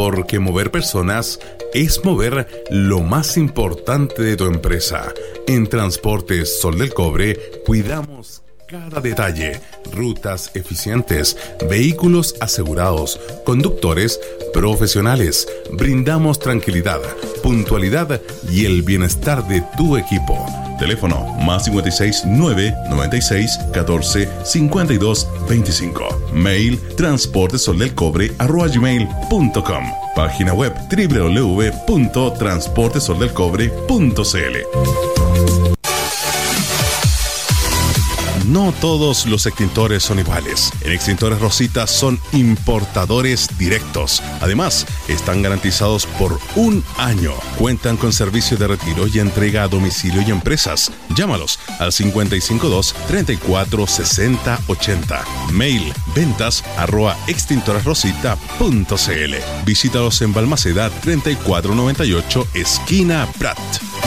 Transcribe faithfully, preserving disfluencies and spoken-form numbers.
Porque mover personas es mover lo más importante de tu empresa. En Transportes Sol del Cobre cuidamos cada detalle, rutas eficientes, vehículos asegurados, conductores profesionales. Brindamos tranquilidad, puntualidad y el bienestar de tu equipo. Teléfono más cincuenta y seis, nueve, noventa y seis, catorce, cincuenta y dos, veinticinco. Mail transportesoldelcobre arroba gmail punto com. Página web doble u doble u doble u punto transportesoldelcobre punto c l. No todos los extintores son iguales. En Extintores Rosita son importadores directos. Además, están garantizados por un año. Cuentan con servicio de retiro y entrega a domicilio y empresas. Llámalos al cincuenta y cinco dos, treinta y cuatro, sesenta, ochenta. Mail ventas arroba extintoresrosita punto c l. Visítalos en Balmaceda treinta y cuatro noventa y ocho, esquina Prat.